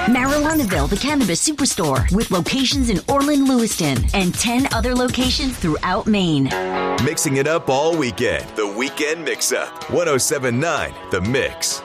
Marijuanaville, the cannabis superstore, with locations in Orland, Lewiston, and 10 other locations throughout Maine. Mixing it up all weekend. The Weekend Mix-Up. 107.9 The Mix.